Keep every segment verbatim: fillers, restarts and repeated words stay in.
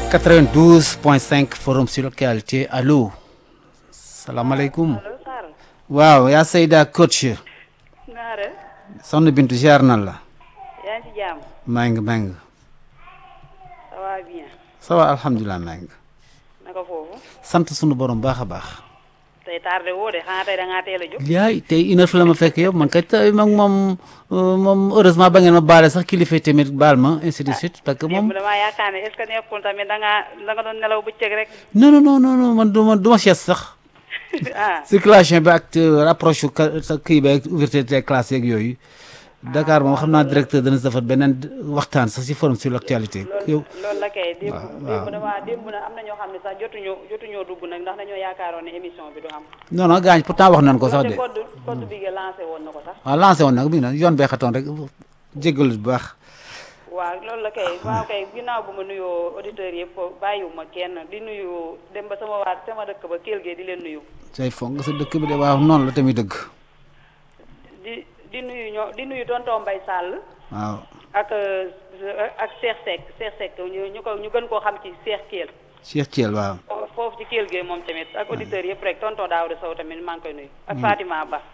quatre-vingt-douze point cinq forum sur l'actualité allo salaamaaleykum. allo Sarr. waaw yaa Seyda coach. Naare. soxna Bintu ziar na la. yaa ngi ci jàmm. maa ngi maa ngi. ça va bien. ça va alhamdulilah maa ngi. naka foofu. sant sunu borom baax a baax. tey tardé woo de xanaa tey da ngaa teel a jóg. yaay tey une heure fi la ma fekk yow man kay tey moom moom moom heureusement ba ngeen ma baale sax kilifa tamit baal ma ainsi de suite parce que moom. démb damaa yaakaar ne est ce que nekkul tamit da ngaa da nga doon nelaw bëccëg rek. non non non non man du ma du ma sieste sax. ah circulation bi ak rapproche sa kii bi ak ouverture des classes yeeg yooyu. Dakar moom xam naa directeur dana si defar beneen waxtaan sax si forum sur l'actualité. yow loolu la kay démb waaw démb damaa démb na am na ñoo xam ne sax jotuñoo jotuñoo dugg nag ndax dañoo yaakaaroon ne émission bi du am. non non gaañ pourtant wax nañ ko sax de. code code bi nga lancé woon na ko sax. waaw lancé woon nag mi ngi naan yoon bee xatoon rek jéggalu bu baax. waaw loolu la kay waaw kay ginnaaw bu ma nuyoo auditeurs yëpp bàyyiwuma kenn di nuyu dem ba sama waa sama dëkk ba Kell Gueye di leen nuyu. say foog nga sa dëkk bi de waaw noonu la tamit dëgg. di di nuyu ñoo di nuyu tonton Mbaye Sall. waaw. ak ak Cheikh Seck Cheikh Seck ñu ñu ko ñu gën koo xam ci Cheikh Kell. Cheikh Thiel waaw. foofu ci Kell Gueye moom tamit ak auditeurs yëpp rek tonton Daouda Sow tamit maa ngi koy nuyu. ak Fatima Ba.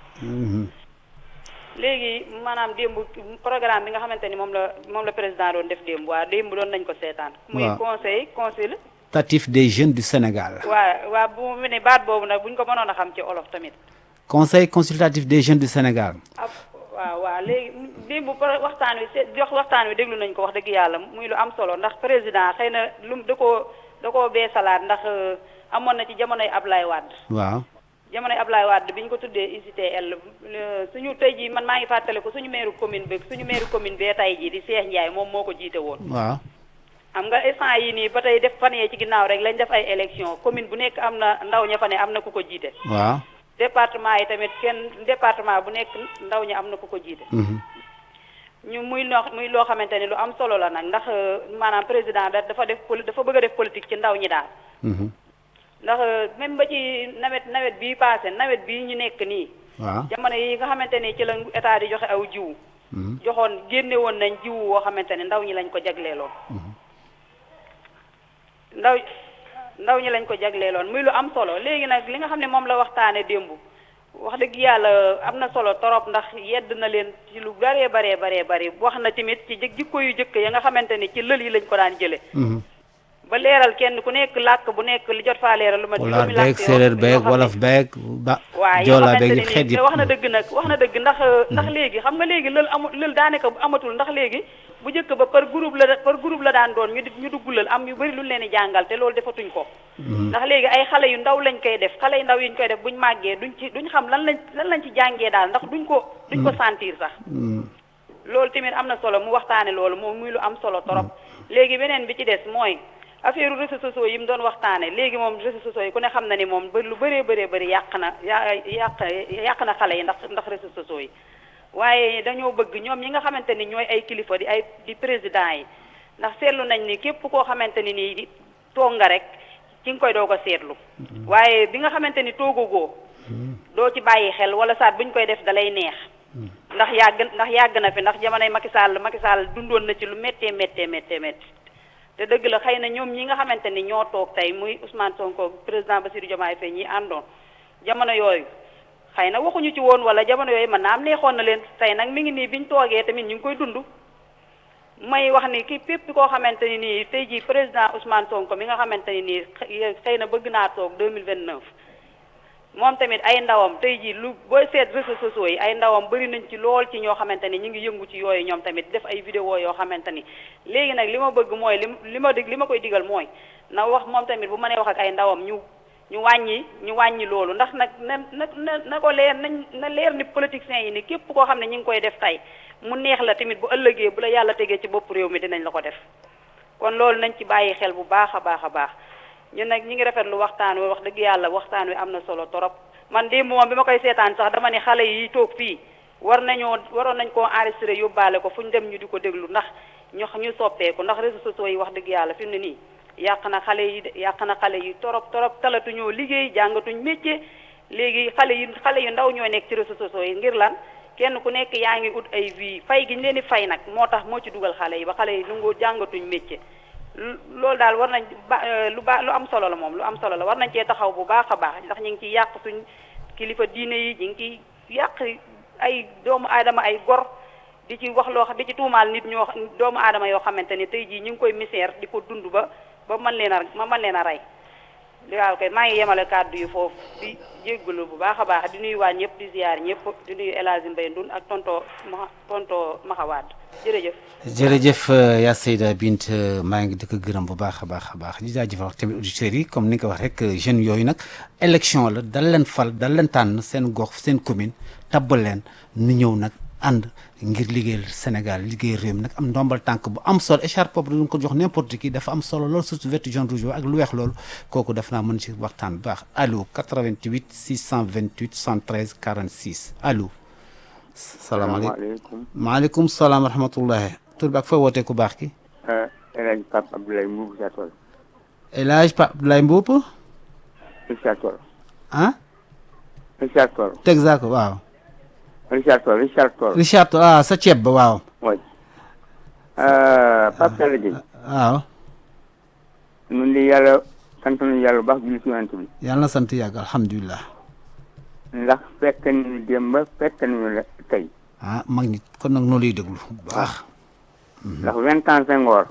léegi maanaam démb programme bi nga xamante ni moom la moom la président doon def démb waa démb doon nañ ko seetaan. muy conseil conseil. consultatif des jeunes du Sénégal. waa waa bu mu ne baat boobu nag buñ ko mënoon a xam ci olof tamit. conseil consultatif des jeunes du Sénégal. ah waaw waaw léegi démb waxtaan wi se jox waxtaan wi déglu nañ ko wax dëgg yàlla muy lu am solo ndax président xëy na lu da koo da koo bee salaat ndax amoon na ci jamonoy Ablaye Wade. waaw. jamonoy Ablaye Wade bi ñu ko tuddee U C T L suñu tey jii man maa ngi fàttale ko suñu maire commune bi suñu maire commune bee tey jii di Cheikh Ndiaye moom moo ko jiite woon. waaw. xam nga instant yi nii ba tey def fan yee ci ginnaaw rek lañ def ay élection commune bu nekk am na ndaw ña fa ne am na ku ko jiite. waaw. département yi tamit kenn département bu nekk ndaw ña am na ku ko jiite. ñu muy loo muy loo xamante ni lu am solo la nag ndax maanaam président da dafa def poli dafa bëgg a def politique ci ndaw ñi daal. ndax même ba ci nawet nawet bii passé nawet bii ñu nekk nii. waaw jamono yi nga xamante ni ci la état di joxe aw jiwu. joxoon génne woon nañ jiwu woo xamante ne ndaw ñi lañ ko jagleeloon. ndaw ndaw ñi lañ ko jagleeloon muy lu am solo léegi nag li nga xam ne moom la waxtaane démb wax dëgg yàlla am na solo torop ndax yedd na leen ci lu baree baree baree bari wax na tamit ci jikko yu jëkk ya nga xamante ni ci lël yi lañ ko daan jële ba leeral kenn ku nekk làkk bu nekk li jot faa leeral lu ma wala beeg séeréer beeg wolof beeg ba joolaa beeg yëpp xeet yëpp wax na dëgg nag wax na dëgg ndax ndax léegi xam nga léegi lël amul lël daanaka amatul ndax léegi bu njëkk ba par groupe la par groupe la daan doon ñu ñu dugg lël am yu bëri lu leen di jàngal te loolu defatuñ ko ndax léegi ay xale yu ndaw lañ koy def xale yu ndaw yuñ koy def buñ màggee duñ ci duñ xam lan lañ lan lañ ci jàngee daal ndax duñ ko duñ ko sentir sax loolu tamit am na solo mu waxtaane loolu moom muy lu am solo torop léegi beneen bi ci des mooy affaire réseaux sociaux yi mu doon waxtaane léegi moom réseaux sociaux yi ku ne xam na ni moom ba lu bëree bëree bëri yàq na yàq yàq na xale yi ndax ndax réseaux sociaux yi waaye dañoo bëgg ñoom ñi nga xamante ni ñooy ay kilifa di ay di président yi ndax seetlu nañ ni képp koo xamante ni nii toog nga rek ci nga koy doog a seetlu waaye bi nga xamante ni toogagoo doo ci bàyyi xel wala saat buñ koy def dalay neex ndax yàgg ndax yàgg na fi ndax jamonoy Macky Sall Macky Sall dundoon na ci lu méttee méttee méttee métti te dëgg la xëy na ñoom ñi nga xamante ni ñoo toog tey muy Ousmane Sonko président Bassirou Diomaye Faye ñi àndoon jamono yooyu xëy na waxuñu ci woon wala jamono yooyu mën naa am neexoon na leen tey nag mi ngi nii biñ toogee tamit ñu ngi koy dund may wax ni ki pépp koo xamante ni nii tey jii président Ousmane Sonko mi nga xamante ni nii xëy na bëgg naa toog deux mille vingt neuf moom tamit ay ndawam tey jii lu booy seet réseaux sociaux yi ay ndawam bëri nañ ci lool ci ñoo xamante ni ñu ngi yëngu ci yooyu ñoom tamit def ay vidéo yoo xamante ni léegi nag li ma bëgg mooy li li ma dig li ma koy digal mooy na wax moom tamit bu mënee wax ak ay ndawam ñu ñu wàññi ñu wàññi loolu ndax nag na na na na ko leer nañ na leer ni politiciens yi ni képp koo xam ne ñu ngi koy def tey mu neex la tamit bu ëllëgee bu la yàlla tegee ci bopp réew mi dinañ la ko def kon loolu nañ ci bàyyi xel bu baax a baax a baax ñun nag ñi ngi rafetlu waxtaan wi wax dëgg yàlla waxtaan wi am na solo torop man démb moom bi ma koy seetaan sax dama ne xale yi toog fii war nañoo waroon nañ koo enregistré yóbbaale ko fu ñu dem ñu di ko déglu ndax ñu ñu soppeeku ndax réseaux sociaux yi wax dëgg yàlla fi mu ne nii yàq na xale yi yàq na xale yi torop torop talatuñoo liggéey jàngatuñ métier léegi xale yi xale yu ndaw ñoo nekk ci réseaux sociaux yi ngir lan kenn ku nekk yaa ngi ut ay vie fay gi ñu leen di fay nag moo tax moo ci dugal xale yi ba xale yi nungoo jàngatuñ métier loolu daal war nañ ba lu baax lu am solo la moom lu am solo la war nañ cee taxaw bu baax a baax ndax ñu ngi ciy yàq suñ kilifa diine yi ñu ngi ciy yàq ay doomu aadama ay gor di ci wax loo xam di ci tuumaal nit ñoo doomu aadama yoo xamante ni tey jii ñu ngi koy misère di ko dund ba ba mën leen a ma mën leen a rey waaw kay maa ngi yemale kàddu yi foofu di jéggalu bu baax a baax di nuyu waa ñëpp di ziar ñëpp di nuyu El Hadj Mbaye Ndoune ak tonto ma tonto Maxawaat jërëjëf. jërëjëf yaa Seyda Bint maa ngi di ko gërëm bu baax a baax a baax di jaajëfal wax tamit auditeurs yi comme ni nga ko wax rek jeunes yooyu nag élection la dal leen fal dal leen tànn seen gox seen commune tabbal leen nu ñëw nag ànd ngir liggéeyal Sénégal liggéey réew mi nag am ndombal tànk bu am solo écharpe boobu duñ ko jox n'importe qui dafa am solo loolu surtout vert jaune rouge ak lu weex loolu kooku def naa mën ci waxtaan bu baax allo quatre-vingt-huit six cent vingt-huit soixante-treize quarante-six allo. salaamaaleykum maaleykum salaam wa rahmatullahi. tur bi ak fooy wootee ku baax ki. El Hadj Pape Abdoulaye Mbuup Richard Toll. El Hadj Pape Abdoulaye Mbuup. Richard Toll. ah. Richard Toll. Texaco waaw. Richard Toll Richard Toll. Richard Toll ah sa ceeb ba waaw. oui. Pape Sall Gueye. waaw. ñun de yàlla sant nañu yàlla bu baax julli ci yonent bi. yàlla na sant yàgg alhamdulilah. ndax fekk nañu démb fekk nañu la tey. ah mag ñi kon nag noonu lay déglu bu baax. ndax vingt ans Senghor.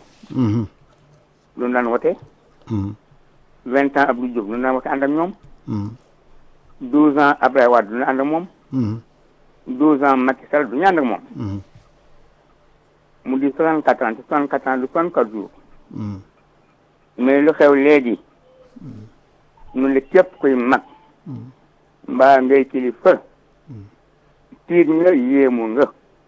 lu daan wote. vingt ans Abdou Diouf lu daan wote ànd ak ñoom. douze ans Abdoulaye Wade du ñu ànd ak moom. douze ans Macky Sall du ñu ànd ak moom. mu di soixante-quatre ans soixante-quatre ans du soixante-quatre jours. mais lu xew léegi. ñun la képp kuy mag. mbaa ngay kilifa. tiit nga yéemu nga.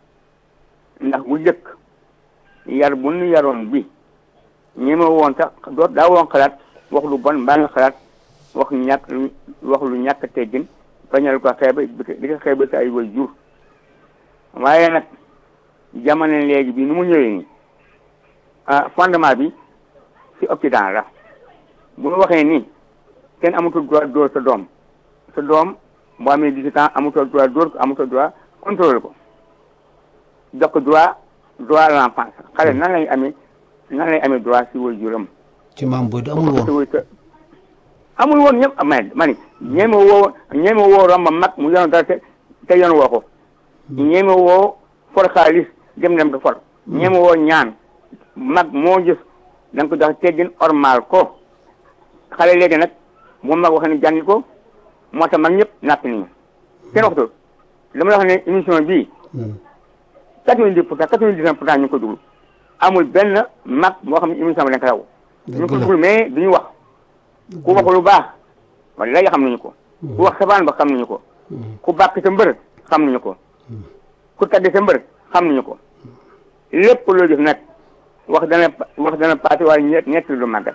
ndax bu jëkk yar bu nu yaroon bi ñeme woon sax doo daa woon xalaat wax lu bon mbaa nga xalaat wax ñàkk wax lu ñàkk teggin bañal ko xeeba di ko xeeba sa ay way jur waaye nag jamono léegi bi nu mu ñëwee nii ah fondement bi ci Occident la bu nu waxee nii kenn amatul droit dóor sa doom sa doom boo amee dix-huit ans amatul droit dóor ko amatul droit contrôler ko jox ko droit droit à l'enfance xale nan lay amee nan lay amee droit si way juram ci maam booy amul woon amul woon ñëpp ma ma ni ñeeme woo ñeeme woo romb mag mu yoon dara te te yoon woo ko ñeeme woo for xaalis dem dem ko for ñeeme woo ñaan mag moo gis da nga ko jox teggin ormal ko xale léegi nag bu mag wax ne jàngi ko moo tax mag ñëpp natt nañu kenn waxtu li ma la wax ne émission bii quatre-vingt-dix pour cent quatre-vingt-dix pour cent ñu ngi ko duglu amul benn mag moo xam ne émission bi dañ ko raw ñu ko duglu mais duñu wax ku wax lu baax wala xam nañu ko ku wax sabaan ba xam nañu ko ku bàkk sa mbër xam nañu ko ku tagg sa mbër xam nañu ko lépp loo def nag wax dana wax dana paase waaye ñett ñett lu màggat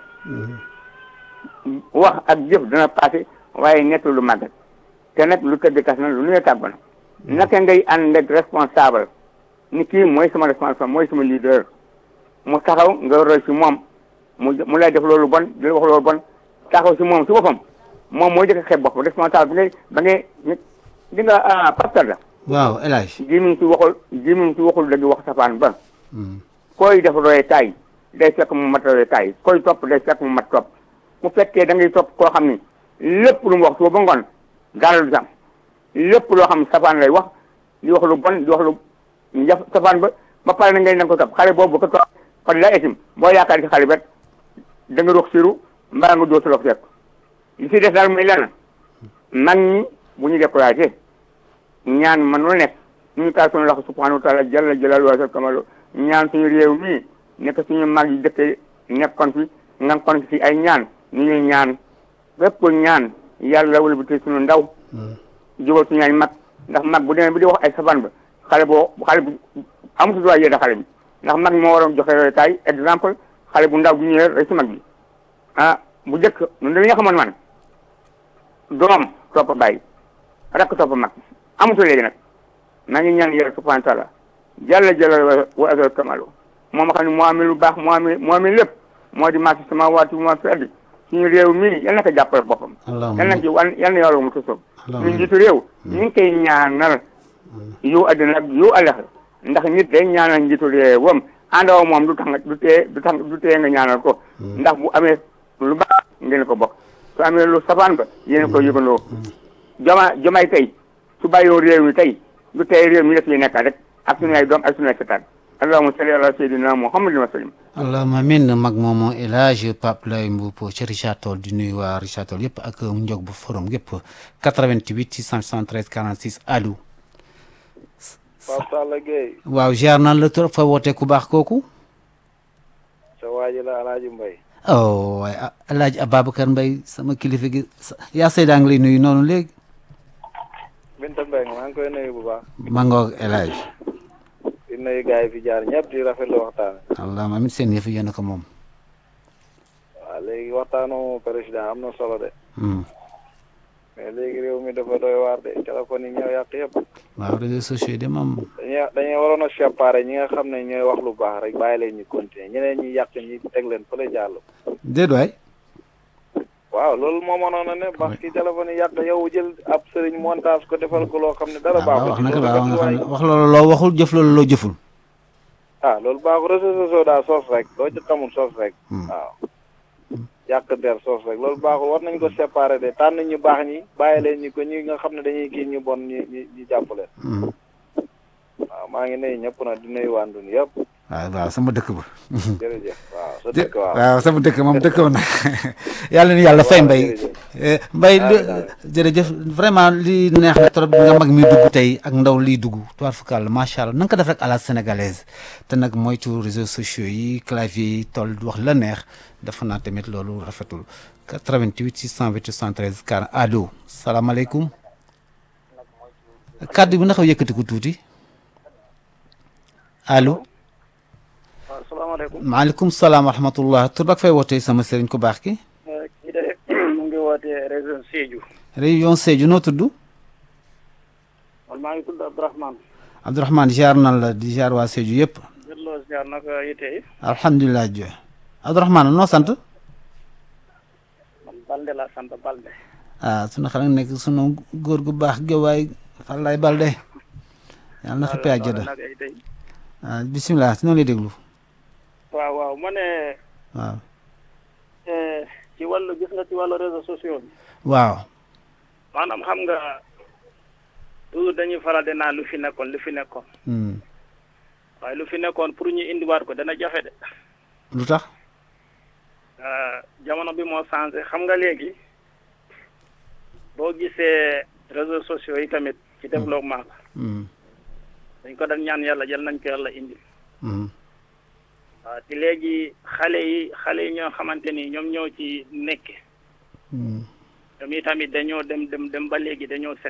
wax ak jëf dana paase waaye ñett lu màggat te nag lu tëdd kas na lu nuy tàgg na naka ngay ànd ak responsable ni kii mooy sama responsable mooy sama leader mu taxaw nga roy ci moom mu mu lay def loolu bon di la wax loolu bon taxaw ci moom ci boppam moom mooy jëkk xeeb boppam responsable bi ngay ba ngay di nga pastor la waaw El Hadj jimin ci waxul jimin ci waxul dëgg wax safaan ba koy def roye taay day fekk mu mat roye taay koy topp day fekk mu mat topp mu fekkee da ngay topp koo xam ni lépp lu mu wax suba ba ngoon dara du sam lépp loo xam safaan lay wax di wax lu bon di wax lu jaf safaan ba ba pare na ngay na ko topp xale boobu ko topp kon la etim boo yaakaar ci xale bet da nga rox siru mbaa nga dootu la fekk li si des daal muy lenn mag ñi bu ñu découragé ñaan man lu nekk ñu taal suñu loxo subhanahu wa taala jalla jalal wa kamalu ñaan suñu réew mii nekk suñu mag yi dëkk nekkoon fi nga kon fi ay ñaan ñu ñuy ñaan bépp ñaan yàlla wala bu tey suñu ndaw jubal suñu ay mag ndax mag bu demee bi di wax ay safaan ba xale boo xale bu amatu droit yéeda xale bi ndax mag moo waroon joxe royukaay exemple xale bu ndaw bu ñëwee rek si mag bi ah bu njëkk ñun dañu xamoon man doom topp bàyyi rakk topp mag amatu léegi nag maa ngi ñaan yàlla subhanahu wa taala jàlla jàlla wa azal kamalu moom xam ne moo amee lu baax moo amee moo amee lépp moo di maasi sama waati moo fi addi suñu réew mii yal na ko jàppale boppam yal na ci wan yal na yàlla mu tosoob ñun njiitu réew ñu ngi koy ñaanal yow addina ak yow alax ndax nit day ñaanal njiitu réewam àndoo moom du tax nga du tee du tax du tee nga ñaanal ko ndax bu amee lu baax ngeen ko bokk su amee lu safaan ba yéen ko yëgandoo joma jomay tey su bàyyoo réew mi tey du tey réew mi def yi nekk rek ak suñu ay doom ak suñu ay setaat allahumma salli ala sayyidina muhammadin wa sallim allahumma amiin mag moomu El Hadj Pape Lay Mboup ci Richard Toll di nuyu waa Richard Toll yëpp ak njog bu forum yëpp quatre-vingt-huit six cent soixante-treize quarante-six allo. Pape Sall Gueye. waaw ziar naan la trop fa woote ku baax kooku. sa waa ji la El Hadj Mbaye. oh waaye El Hadj Ababacar Mbaye sama kilifa gi yaa Seyda ngi lay nuyu noonu léegi. Binta Mbengue maa ngi koy nuyu bu baax. maa ngoog El Hadj. di nuyu gars yi fi jaar ñëpp di rafetlu waxtaan. allahumma amiin seen yëf yéen a ko moom. waaw léegi waxtaanu président am na solo de. mais léegi réew mi dafa doy waar de téléphone yi ñoo yàq yëpp. waaw réseaux sociaux yi de moom. dañuy dañuy waroon a séparer ñi nga xam ne ñooy wax lu baax rek bàyyi leen ñu continuer ñeneen ñi yàq ñi teg leen fële jàll. déet waay. waaw loolu moo mënoon a ne parce que téléphone yi yàq yow jël ab sëriñ montage ko defal ko loo xam ne dara baaxul. wax na ko waaw nga xam ne wax loolu loo waxul jëf loolu loo jëful. ah loolu baaxul réseaux sociaux daal sos rek doo ci xamul sos rek. waaw yàq der sos rek loolu baaxul war nañ ko séparer de tànn ñu baax ñi bàyyi leen ñi ko ñi nga xam ne dañuy kii ñu bon ñu ñu ñu jàpp leen. waaw maa ngi nuyu ñëpp nag di nuyu waa Ndun yëpp. waaw waaw sama dëkk ba. jërëjëf waaw sa dëkk waaw. waaw sama dëkk moom dëkkoon na yàlla na yàlla fay mbay. mbay jërëjëf vraiment li neex na trop nga mag mi dugg tey ak ndaw liy dugg tuwaar fukal macha allah na nga ko def rek à la sénégalaise te nag moytu réseaux sociaux yi clavier yi toll wax la neex dafa naa tamit loolu rafetul quatre-vingt-huit six cent vingt soixante-treize quarante allo salaamaaleykum kàddu bi ndax yëkkati ko tuuti allo. waaw salaamaaleykum. maaleykum salaam wa rahmatullah tur bak fay wootee sama sëriñ ku baax ki. kii de mu ngi wootee région Sédhiou. région Sédhiou noo tudd. man maa ngi tudd Abdourahmane. Abdourahmane ziar nan la di ziar waa Sédhiou yëpp. jërëjëf ziar naka yite. alhamdulilah jo Abdourahmane noo sant. man Balde laa sant Balde. ah sunu xel nekk sunu góor gu baax gi waay Falaye Balde. yàlla na xëppee àjjana. ah bisimilah si noonu lay déglu. waaw waaw ma ne. waaw. ci wàllu gis nga ci wàllu réseaux sociaux bi. waaw. maanaam xam nga toujours dañuy faral di naan lu fi nekkoon lu fi nekkoon. waaye lu fi nekkoon pour ñu indiwaat ko dana jafe de. lu tax. jamono bi moo changé xam nga léegi boo gisee réseaux sociaux yi tamit ci développement la. dañ ko daan ñaan yàlla jël nañ ko yàlla indi. waaw te léegi xale yi xale yi ñoo xamante ni ñoom ñoo ci nekk. ñoom itamit dañoo dem dem dem ba léegi dañoo ses.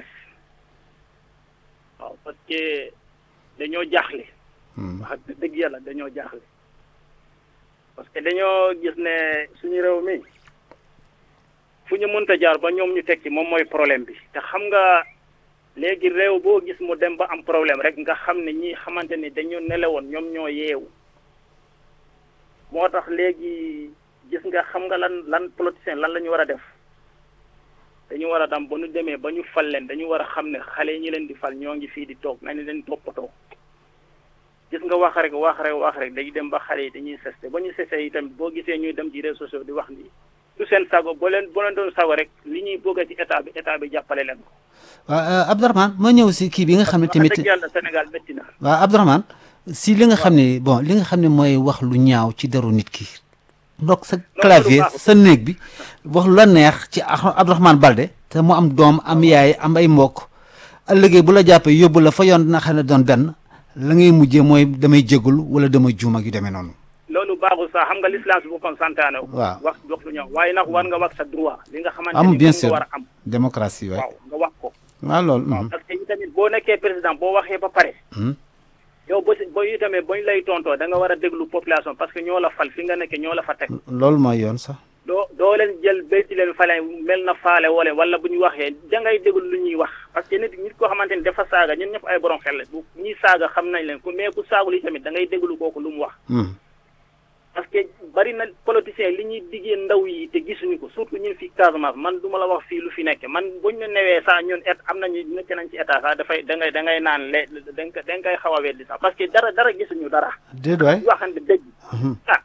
waaw parce que dañoo jaaxle. wax dëgg yàlla dañoo jaaxle. parce que dañoo gis ne suñu réew mi fu ñu mënta jaar ba ñoom ñu teg ci moom mooy problème bi te xam nga. léegi réew boo gis mu dem ba am problème rek nga xam ne ñi xamante ni dañu nelewoon ñoom ñoo yeewu moo tax léegi gis nga xam nga lan lan politicien lan la ñu war a def dañu war a dam ba ñu demee ba ñu fal leen dañu war a xam ne xale yi ñi leen di fal ñoo ngi fii di toog nañ leen toppatoo gis nga wax rek wax rek wax rek day dem ba xale yi dañuy seste ba ñu seste yi tamit boo gisee ñuy dem ci réseaux sociaux di wax nii du seen sago boo leen boo leen doon sago rek li ñuy bëgg ci état bi état bi jàppale leen ko. waaw Abdourahmane ma ñëw si kii bi nga xam ne tamit wax dëgg yàlla Sénégal métti na. waaw Abdourahmane si li nga xam ne bon li nga xam ne mooy wax lu ñaaw ci deru nit ki. ndox sa clavier sa néeg bi wax lu la neex ci Abdourahmane Balde te mu am doom am yaay am ay mbokk ëllëgee bu la jàppee yóbbu la fa yoon dina xam ne doon benn la ngay mujjee mooy damay jégalu wala damay juum ak yu demee noonu. loolu baaxul sax xam nga l'islam si boppam santaane. waaw wax wax lu ñaaw waaye nag war nga wax sa droit. li nga xamante am ni bien moom sûr nga war a am. démocratie waay waaw nga wax ko. waaw loolu. waaw parce que itamit boo nekkee président boo waxee ba pare. yow ba si boo itamit bañ lay tontoo da nga war a déglu population parce que ñoo la fal fi nga nekkee ñoo la fa teg. loolu mooy yoon sax. doo doo leen jël béyti leen fale mel na faale wala wala bu ñu waxee da ngay déglu lu ñuy wax parce que nit nit koo xamante ni dafa saaga ñun ñëpp ay borom xel la bu ñuy saaga xam nañ leen ku mais ku saagul yi tamit da ngay déglu kooku lu mu wax. parce que bari na politiciens li ñuy diggee ndaw yi te gisuñu ko surtout ñun fi Casamance man du ma la wax fii lu fi nekk man buñ ñu newee sax ñun et am nañu nekk nañ ci état sax dafay da ngay da ngay naan le da nga da nga koy xaw a weddi sax parce que dara dara gisuñu dara. déedéet waay waxante dëgg. ah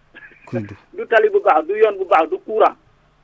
du tali bu baax du yoon bu baax du courant.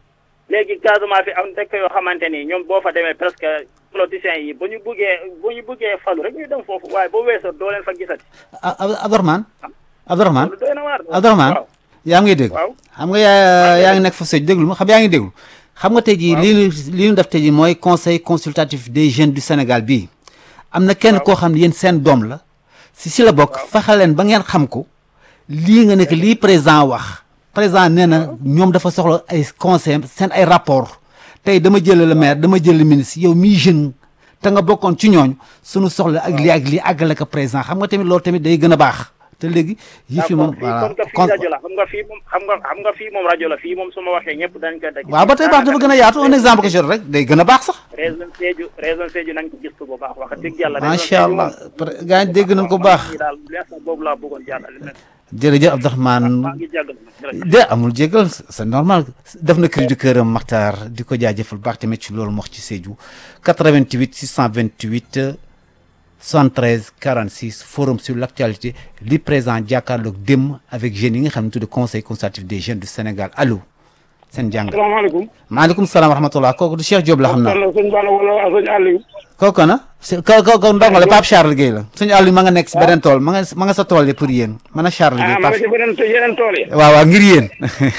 léegi Casamance fi am dëkk yoo xamante ni ñoom boo fa demee presque politiciens yi ba ñu buggee ba ñu buggee falu rek ñu dem foofu waaye boo weesoo doo leen fa gisati. Abdourahmane Abdourahmane doy na waar Abdourahmane yaa ngi dégg xam nga yaa yaa ngi nekk fa sëj déglu ma xam yaa ngi déglu xam nga tey jii li ñu li ñu def tey jii mooy conseil consultatif des jeunes du Sénégal bii am na kenn koo xam ne yéen seen doom la si si la bokk fexe leen ba ngeen xam ko lii nga nekk lii président wax président nee na ñoom dafa soxla ay conseil seen ay rapport tey dama jël le maire dama jël le ministre yow mii jeune te nga bokkoon ci ñooñu suñu soxla ak lii ak lii àggale ko président xam nga tamit loolu tamit day gën a baax te léegi yi fi moom voilà kon rajo la xam nga fii moom xam nga xam nga fii moom rajo la fii moom su ma waxee ñëpp dañ ko dégg. waaw ba tey baax dafa gën a yaatu un exemple que je rek day gën a baax sax. région Sédhiou région Sédhiou nañ ko gëstu bu baax wax dëgg yàlla. macha allah gaa yi dégg nañ ko bu baax. daal lees boobu laa bëggoon jàllale. jërëjëf Abdourahmane maa ngi jàggal de amul jégal c'est normal def na cri du cœur Makhtar di ko jaajëfal baax tamit ci loolu mu wax ci Sédhiou quatre-vingt-huit six cent vingt-huit soixante-treize quarante-six forum sur l'actualité li présent jàkkaarloog dem avec jeunes yi nga xam ne tudd conseil consultatif des jeunes du Sénégal allo seen jàng. salaamaaleykum. maaleykum salaam wa rahmatulah kooku du Cheikh Diop la xam naa. sëñ Balla wala sëñ Aliou. kooku na ko ko ndongo la Pape Charles Guèye la sëñ Aliou ma nga nekk si beneen tool ma nga ma nga sa tool yi pour yéen man a Charles Guèye. ah ma nga ci beneen yeneen tool yi. waaw waaw ngir yéen.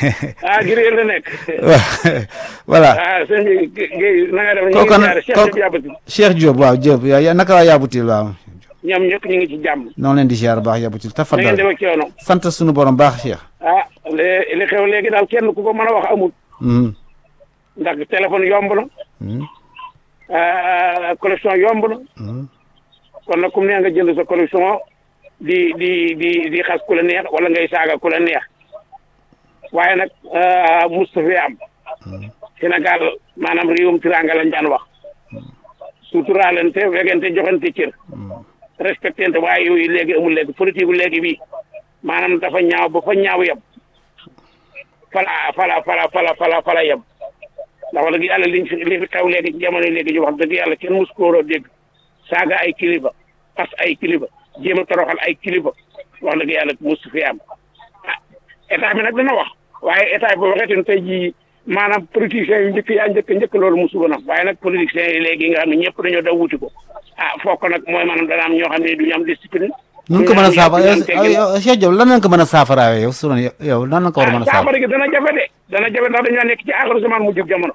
ah ngir yéen la nekk. waaw voilà. ah sëñ bi Guèye na nga def. kooku na Cheikh Diop Yabutil. Cheikh Diop waaw Diop yow naka waa Yabutil waaw. ñoom ñëpp ñu ngi ci jàmm. noonu leen di ziar baax Yabutil na ngeen dem ak coono. sant suñu borom baax Cheikh. ah li li xew léegi daal kenn ku ko mën a wax amul. ndax téléphone yomb na. connexion yomb na. kon nag comme nee nga jënd sa connexion di di di di xas ku la neex wala ngay saaga ku la neex waaye nag Moustapha am. Sénégal maanaam réewum tiranga lañ daan wax. suturaalante wegante joxante cër. respectante waaye yooyu léegi amul léegi politique bu léegi bii maanaam dafa ñaaw ba fa ñaaw yem. fala fala fala fala fala fala yem ndax wax dëgg yàlla liñ fi li fi xew léegi ci jamono léegi ñu wax dëgg yàlla kenn mus ko war a dégg saaga ay kilifa xas ay kilifa jéem a toroxal ay kilifa wax dëgg yàlla mus fi am ah état bi nag dana wax waaye état bi waxee tamit tey jii maanaam politiciens yu njëkk yaa njëkk njëkk loolu musu ko nag waaye nag politiciens yi léegi nga xam ne ñëpp dañoo daw wuti ko ah fokk nag mooy maanaam dana am ñoo xam ne duñu am discipline. nu ko mën a saafara yow Cheikh Diop lan lañ ko mën a saafaraawee yow su yow lan lañ ko war a mën a saafara gi dana jafe de dana jafe ndax dañoo nekk ci aaxiru zaman mu jub jamono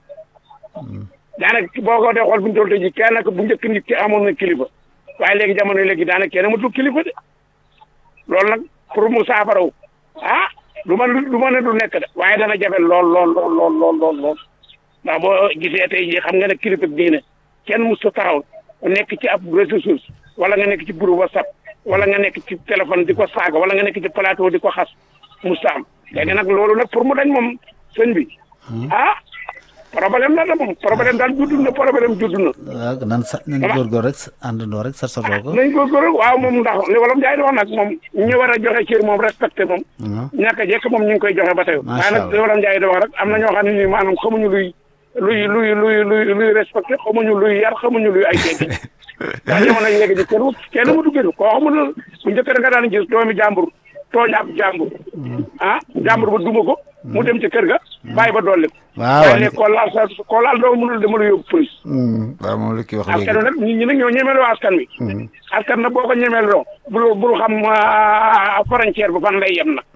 daanaka boo ko dee xool bu ñu toll ji kenn nag bu njëkk nit ki amoon na kilifa waaye léegi jamono yi léegi daanaka kenn amatul kilifa de loolu nag pour mu saafarawu ah du ma du ma ne du nekk de waaye dana jafe lool lool lool lool lool lool lool ndax boo gisee tey jii xam nga ne kilifa diine kenn mus sa taxaw nekk ci ab réseaux sociaux wala nga nekk ci groupe WhatsApp wala nga nekk ci téléphone di ko saaga wala nga nekk ci plateau di ko xas musta am léegi nag loolu nag pour mu dañ moom sëñ bi ah problème la da moom problème daal judd na problème judd na. waaw nan sa nañ góorgóor rek àndandoo rek sa sotoo ko. nañ góorgóor rek waaw moom ndax li wala Ndiaye di wax nag moom ñu war a joxe cër moom respecté moom. ñàkk a jekk moom ñu ngi koy joxe ba tey. macha allah waaye nag li wala Ndiaye di wax rek am na ñoo xam ne nii maanaam xamuñu luy luy luy luy luy luy respecté xamuñu luy yar xamuñu luy ay teggi ndax jamono yi léegi ji kenn kenn mu duggee koo xamul bu njëkk da nga daan gis doomi jàmbur tooñ ab jàmbur ah jàmbur ba duma ko mu dem ci kër ga bàyyi ba dolli ko waaw waaye léegi koo laal sa koo laal doo mënul dama la yóbbu police waaw moom la kii wax léegi askan wi nag nit ñi nag ñoo ñemeeloo askan wi askan nag boo ko ñemeeloo bul bul xam frontière ba fan lay yem nag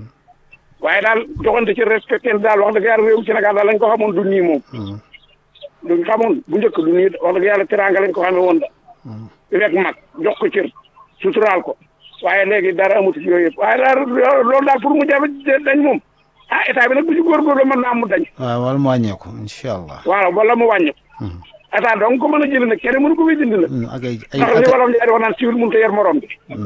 waaye daal joxante ci respecté daal wax dëgg yàlla réew Sénégal daal lañ ko xamoon du nii moom duñ xamoon bu njëkk du nii wax dëgg yàlla teraanga lañ ko xamee woon da di rek mag jox ko cër suturaal ko waaye léegi dara amut ci yooyu yëpp waaye daal loolu daal pour mu jafe dañ moom ah état bi nag bu ñu góorgóorlu mën naa am mu dañ. waaw wala mu wàññeeku incha allah. waaw wala mu wàññeeku. état donc ko mën a jënd nag kenn mënu ko fay dindi nag. ak ay ay ndax li wolof Njaay di wax naan siwil mënut a yer morom bi.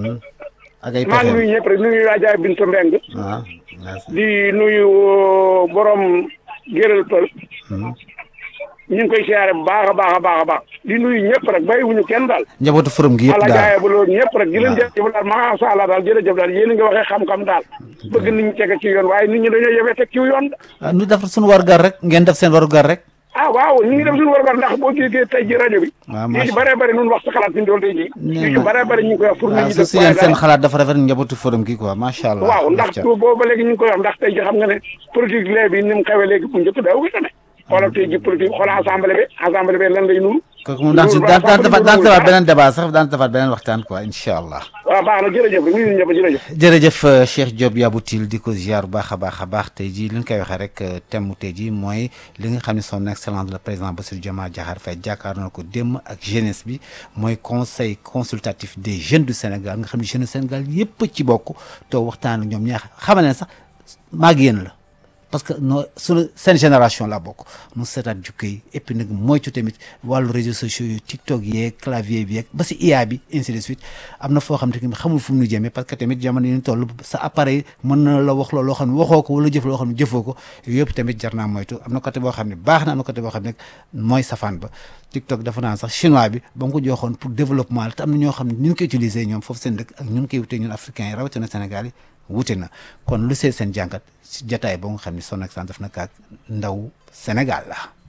ak ay maa ngi nuyu ñëpp rek nuyu Adja Binta Mbeng waaw di nuyu borom Géral Pël. ñu ngi koy siyaare bu baax a baax a baax a baax di nuyu ñëpp rek bàyyiwuñu kenn daal njabootu forum gi yëpp ala daal jaaye ba loolu ñëpp rek di leen jërëjëf daal macha allah daal jërëjëf daal yéen a ngi waxee xam-xam daal bëgg nit ñi tege ci yoon waaye nit ñi dañoo yebee teg ci yoon ah nu def suñu warugar rek ngeen def seen warugar rek ah waaw ñu ngi def suñu warugar ndax boo déggee tey ji rajo bi waaw ñu ci bëree bëri nun wax sa xalaat fi ñu doon tey ji ñu ci bëree bëri ñu ngi koy wax pour nit waaw ñi su def si yéen seen xalaat dafa rafet njabootu forum gi quoi macha allah waaw ndax boobu ba léegi ñu ngi koy wax ndax tey ji xam nga ne politique lee bi ni mu xewee léegi bu njëkk daaw ko tane xoolal tey ji politique xoolal assemblée bi assemblée bi lan lay nuru kooku moom daan si daan daan defaat daan defaat beneen débat sax daan defaat beneen waxtaan quoi incha allah. waaw baax na jërëjëf nuyu ñëpp jërëjëf. jërëjëf Cheikh Diop Yaboutil di ko ziar bu baax a baax a baax tey jii li ñu koy waxee rek thème mu tey jii mooy li nga xam ne son excellence le président Bassirou Diomaye Diakhar Faye jàkkaarloo na ko démb ak jeunesse bi mooy conseil consultatif des jeunes du Sénégal nga xam ne jeunes du Sénégal yëpp ci bokk te waxtaan ak ñoom ñaax xamal ne sax maag yéen la. parce que no suñu seen génération la bokk nu seetaat jukko yi et puis nag moytu tamit wàllu réseaux sociaux yi TikTok yeeg clavier bi yeeg ba si I A bi ainsi de suite am na foo xam ne xamul fu mu nu jëmee parce que tamit jamono yi ñu toll sa appareil mën na la wax loo xam ne waxoo ko wala jëf loo xam ne jëfoo ko yooyu yëpp tamit jar naa moytu am na côté boo xam ne baax na am na côté boo xam ne mooy safaan ba TikTok dafa naan sax chinois bi ba nga ko joxoon pour développement la te am na ñoo xam ne ñu ngi koy utiliser ñoom foofu seen dëkk ak ñu ngi koy wutee ñun africains yi rawatina Sénégal yi wute na kon lu see seen jàngat si jataay ba nga xam ne son excellence def na kaak ndaw Sénégal la